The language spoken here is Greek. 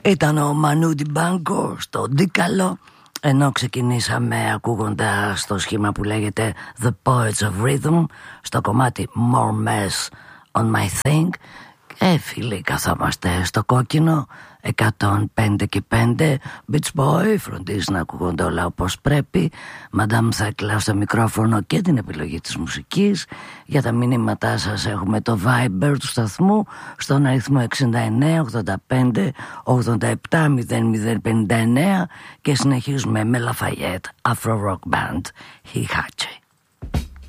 Ήταν ο Μανού Διμπάνκο στο Ντίκαλο, ενώ ξεκινήσαμε ακούγοντας το σχήμα που λέγεται The Poets of Rhythm στο κομμάτι More Mess on My Thing. Φίλοι, καθόμαστε στο κόκκινο 105 και 5. Beach Boy, φροντίζει να ακούγονται όλα όπως πρέπει. Μαντάμ θα κλάω στο μικρόφωνο και την επιλογή της μουσικής. Για τα μηνύματά σας έχουμε το Viber του σταθμού στον αριθμό 69 85 87 0059 και συνεχίζουμε με Lafayette Afro Rock Band Hihache.